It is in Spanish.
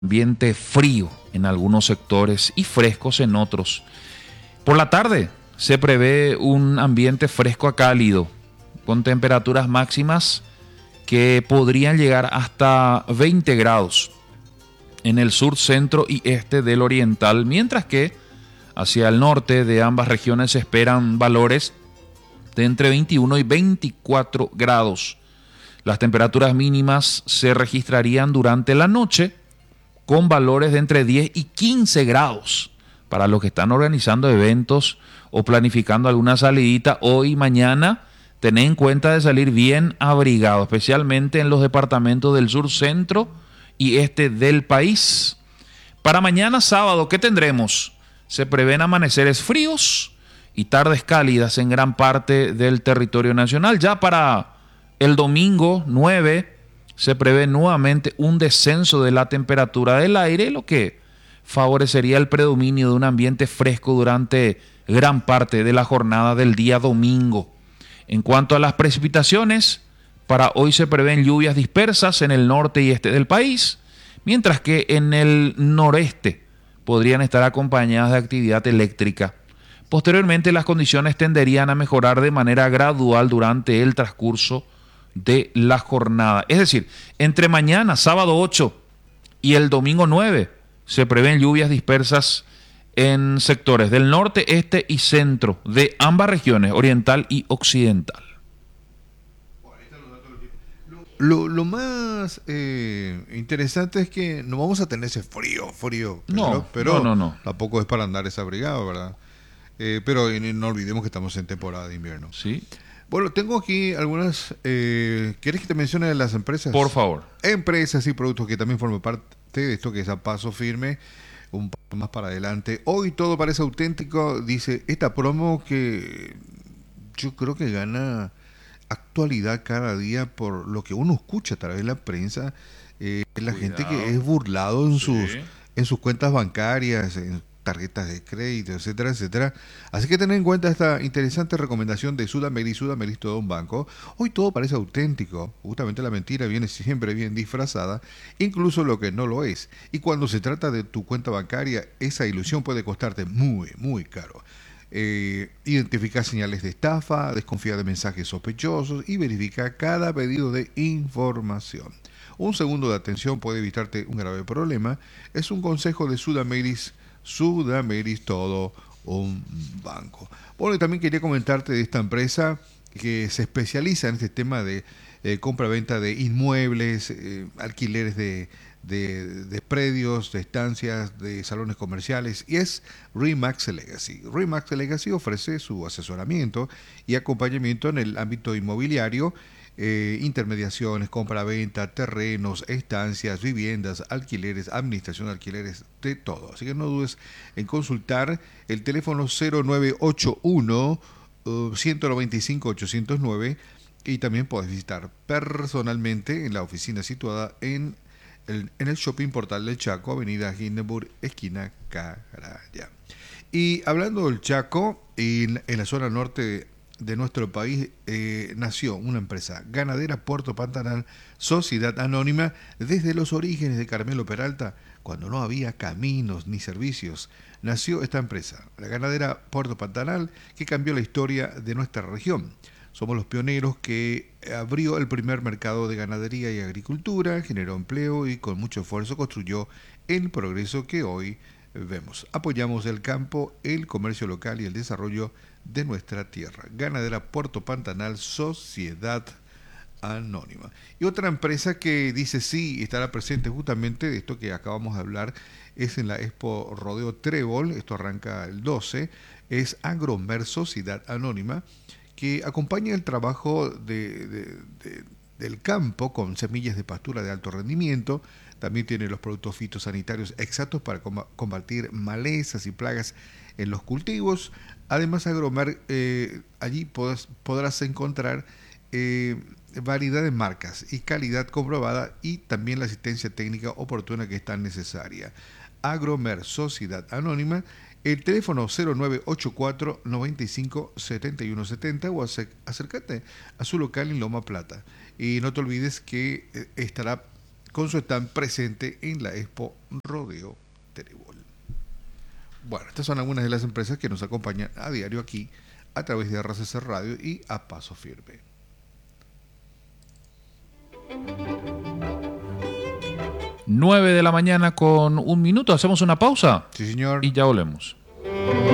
ambiente frío en algunos sectores y frescos en otros. Por la tarde se prevé un ambiente fresco a cálido, con temperaturas máximas que podrían llegar hasta 20 grados en el sur, centro y este del oriental, mientras que hacia el norte de ambas regiones se esperan valores de entre 21 y 24 grados. Las temperaturas mínimas se registrarían durante la noche con valores de entre 10 y 15 grados. Para los que están organizando eventos o planificando alguna salidita hoy y mañana, tened en cuenta de salir bien abrigado, especialmente en los departamentos del sur, centro y este del país. Para mañana sábado, ¿qué tendremos? Se prevén amaneceres fríos y tardes cálidas en gran parte del territorio nacional. Ya para el domingo 9 se prevé nuevamente un descenso de la temperatura del aire, lo que favorecería el predominio de un ambiente fresco durante gran parte de la jornada del día domingo. En cuanto a las precipitaciones, para hoy se prevén lluvias dispersas en el norte y este del país, mientras que en el noreste podrían estar acompañadas de actividad eléctrica. Posteriormente, las condiciones tenderían a mejorar de manera gradual durante el transcurso de la jornada. Es decir, entre mañana, sábado 8 y el domingo 9, se prevén lluvias dispersas en sectores del norte, este y centro de ambas regiones, oriental y occidental. Lo más interesante es que no vamos a tener ese frío, No, pero no. tampoco es para andar desabrigado, ¿verdad? Pero no olvidemos que estamos en temporada de invierno. Sí. Bueno, tengo aquí algunas. ¿Quieres que te mencione las empresas? Por favor. Empresas y productos que también forman parte de esto, que es a paso firme, un paso más para adelante. Hoy todo parece auténtico, dice esta promo que yo creo que gana actualidad cada día por lo que uno escucha a través de la prensa. La gente que es burlado en sus cuentas bancarias, en tarjetas de crédito, etcétera, etcétera. Así que ten en cuenta esta interesante recomendación de Sudameris. Sudameris, todo un banco. Hoy todo parece auténtico. Justamente la mentira viene siempre bien disfrazada, incluso lo que no lo es. Y cuando se trata de tu cuenta bancaria, esa ilusión puede costarte muy, muy caro. Identifica señales de estafa, desconfía de mensajes sospechosos y verifica cada pedido de información. Un segundo de atención puede evitarte un grave problema. Es un consejo de Sudameris. Sudameris, todo un banco. Bueno, y también quería comentarte de esta empresa que se especializa en este tema de compra-venta de inmuebles, alquileres de predios, de estancias, de salones comerciales, y es Remax Legacy. Remax Legacy ofrece su asesoramiento y acompañamiento en el ámbito inmobiliario, intermediaciones, compra-venta, terrenos, estancias, viviendas, alquileres, administración de alquileres, de todo. Así que no dudes en consultar el teléfono 0981 195 809 y también puedes visitar personalmente en la oficina situada en el Shopping Portal del Chaco, Avenida Hindenburg, esquina Caraya. Y hablando del Chaco, en la zona norte de nuestro país nació una empresa ganadera, Puerto Pantanal, Sociedad Anónima, desde los orígenes de Carmelo Peralta, cuando no había caminos ni servicios. Nació esta empresa, la ganadera Puerto Pantanal, que cambió la historia de nuestra región. Somos los pioneros que abrió el primer mercado de ganadería y agricultura, generó empleo y con mucho esfuerzo construyó el progreso que hoy vemos. Apoyamos el campo, el comercio local y el desarrollo de nuestra tierra. Ganadera Puerto Pantanal, Sociedad Anónima. Y otra empresa que dice sí estará presente justamente de esto que acabamos de hablar es en la Expo Rodeo Trébol. Esto arranca el 12. Es Agromer, Sociedad Anónima, que acompaña el trabajo del campo con semillas de pastura de alto rendimiento. También tiene los productos fitosanitarios exactos para combatir malezas y plagas en los cultivos. Además, Agromer, allí podrás encontrar variedad de marcas y calidad comprobada y también la asistencia técnica oportuna que es tan necesaria. Agromer, Sociedad Anónima. El teléfono 0984 95 71 70 o acércate a su local en Loma Plata. Y no te olvides que estará con su stand presente en la Expo Rodeo Terebol. Bueno, estas son algunas de las empresas que nos acompañan a diario aquí a través de RCC Radio y a Paso Firme. Nueve de la mañana con 1 minuto. Hacemos una pausa Sí, señor. y ya volvemos.